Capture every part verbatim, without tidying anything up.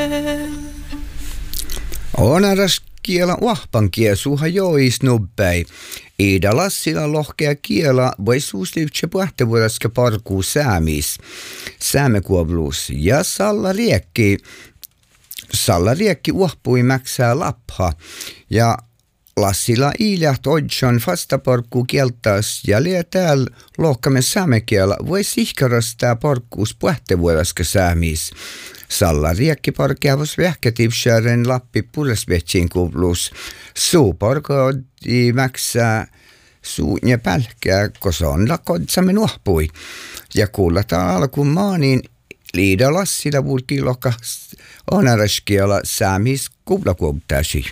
Onaras kiela uahpankia suha jois nubbai. Ida Lassila lohkea kiela voi suuslivtse puhtevuodaske parkuu säämis. Säämekuoblus ja Salla Riekki. Salla Riekki uahpui mäksää lapha ja Lassila iiljaht odjon vastaparkku kieltas ja lie täällä lohkamme säämekielä voi sihkarastaa parkkuus puhtevuodaske säämis. Salla Riekki parkeavus vähkätivsjären Lappi puresvetsin kublus. Suu parkoodi mäksää suun ja pälkää, koska on lakodsamme nuohpui. Ja kuullataan alkuun maanin Liida Lassila vulkiloka onaraskiala säämis kublakuobtäsi.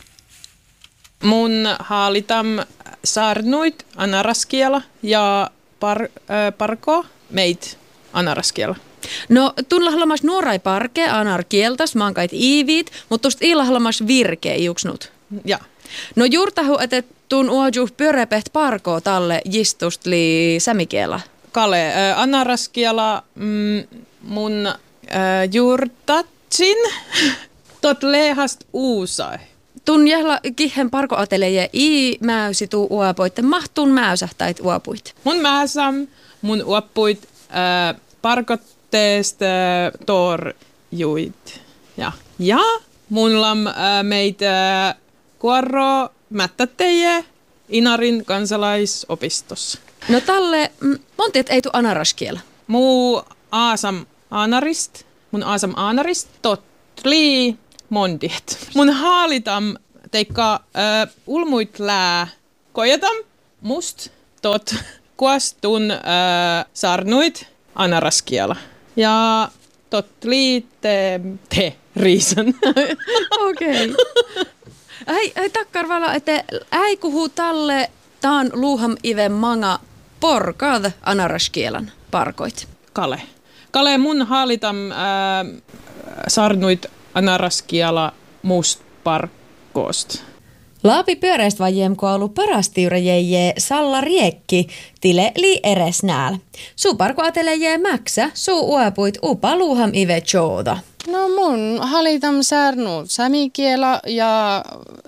Mun haalitam saarnuit anaraskiela ja par, äh, parko meit anaraskiela. No, tunlahlamas nuorai parke anar kieltas maankait iiviit, mutta tuosta iilahlamas virke iuksnut. Ja. No juurtahu, että tun uoju pyörepeht parko talle jistust li sämikiela. Kale, äh, anaraskiela mm, mun äh, juurtatsin tot lehast uusai. Tun jähla kihen parko ateleje i mäysi tuu uopoitte mahtun mäysähtäit uopuit. Mun mäsam, mun uopuit äh, parkot teistä torjuit. Ja, ja mulla on äh, meitä kuorro mättäteje Inarin kansalaisopistossa. No talle, monti et ei tu anaraskiela. Muu aasam anarist, mun aasam anarist totli mondiet. Mun haalitam teikka äh, ulmuit lää kojatam must tot kuastun äh, sarnuit anaraskiela. Ja tot liitte te riisan. Okei. Ei, ei takkar vala, että ei kuhu talle taan luuham ive manga porkad anaraskielan parkoit. Kale. Kale mun haalitam äh, sarnuit anaraskiela must parkoost. Laapi pyöreistä vajem koulu parastiurajejje Salla Riekki tile li eres nääl. Suu parko atelejje mäksä, suu uepuit upa luuham ive chooda. No mun halitam särnuut sämikiela ja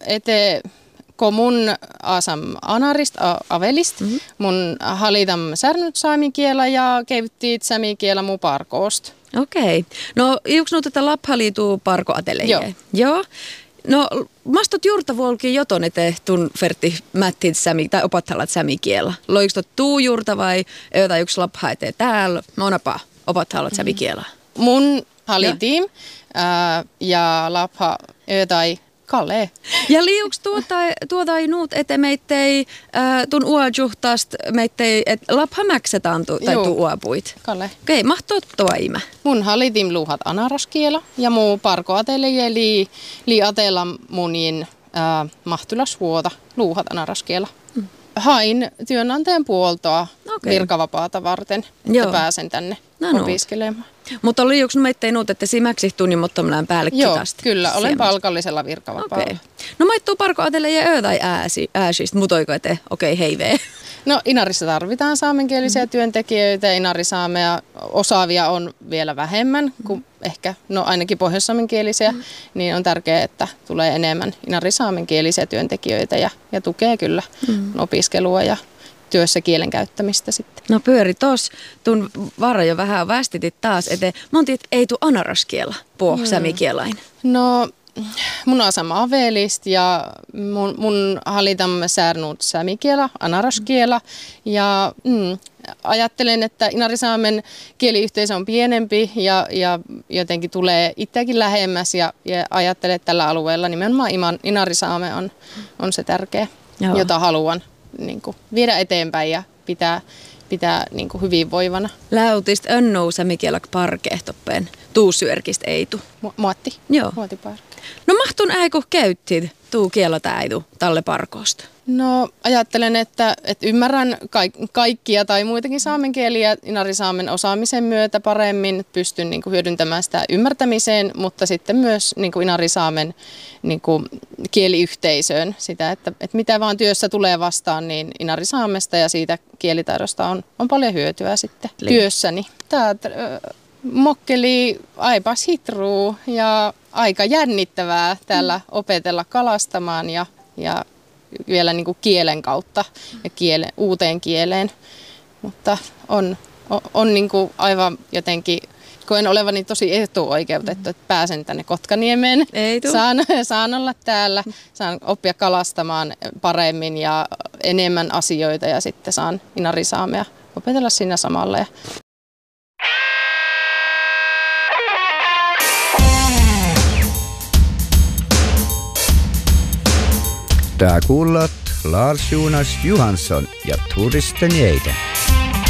ete ko mun asam anarist a, avelist. Mm-hmm. Mun halitam särnuut saamikiela ja kevittiit sämikiela mu parkoost. Okei. Okay. No juuks nuut, että lapha liituu parko atelejje. Joo. Joo. No, mastot juurtavuolkin joton, että tun ferti mättit sämi, tai opathalat sämikiela. Loiks tot tuu juurta vai jotain yksi lapha eteen täällä? Monapa opathalat sämikiela. Mun halitim ja, ja lapha jotain Kale. Ja liuks tuota, tuota ei nuut, että meittei äh, tun uajuhtast, meittei, että lapha mäksetään tu, tai tuu uapuit. Kale. Okei, okay, mahtuu tuo imä. Mun halitim luuhat anaraskiela ja muu parko ateleje li, li atella munin äh, mahtulasvuota luuhat anaraskiela. Mm. Hain työnantajan puoltoa okay. virkavapaata varten, että Joo. pääsen tänne no, opiskelemaan. Mutta oli joku meittei nuut, että siinä mäksihtuu mottomilään päälle Joo, kitasta. kyllä. Olen Siemät. palkallisella virkavapaalla. Okay. No maittuu parko ateleje öötai ääsi, ääsistä, mutoiko ete, okei okay, heivee. No Inarissa tarvitaan saamenkielisiä mm. työntekijöitä. Inarisaamea osaavia on vielä vähemmän kuin mm. ehkä, no ainakin pohjoissaamenkielisiä. Mm. Niin on tärkeää, että tulee enemmän inarisaamenkielisiä työntekijöitä ja, ja tukee kyllä mm. opiskelua ja työssä kielen käyttämistä sitten. No pyöri tos, tun varra jo vähän västitit taas, että montit ei tuu anaraskiela, puo mm. sämikielain. No mun asama avelist ja mun, mun halitam särnuut sämikiela, anaraskiela ja mm, ajattelen, että inarisaamen kieliyhteisö on pienempi ja, ja jotenkin tulee itseäkin lähemmäs ja, ja ajattelen, että tällä alueella nimenomaan iman, inarisaame on, on se tärkeä, Joo. jota haluan niin kuin, viedä eteenpäin ja pitää, pitää niin kuin, hyvinvoivana. Läutist önnou sämikielak parkehtoppeen, tuu syörkist eitu. Mu- muotti. Joo. Muotiparke. No mahtun äiku käyttit tuu kielotääidu talle parkosta? No ajattelen, että, että ymmärrän ka- kaikkia tai muitakin saamenkieliä inarisaamen osaamisen myötä paremmin. Pystyn niin kuin, hyödyntämään sitä ymmärtämiseen, mutta sitten myös niin kuin inarisaamen niin kuin, kieliyhteisöön. Sitä, että, että mitä vaan työssä tulee vastaan, niin inarisaamesta ja siitä kielitaidosta on, on paljon hyötyä sitten Liin. työssäni. Tää, mokkeli aipas hitruu ja aika jännittävää täällä opetella kalastamaan ja, ja vielä niin kuin kielen kautta ja kielen, uuteen kieleen. Mutta on, on, on niin kuin aivan jotenkin, koen olevani tosi etuoikeutettu, että pääsen tänne Kotkaniemeen. Saan, saan olla täällä, saan oppia kalastamaan paremmin ja enemmän asioita ja sitten saan Inarinsaamea opetella siinä samalla. Tää kuulat Lars Jonas Johansson ja Turisten Jäiden.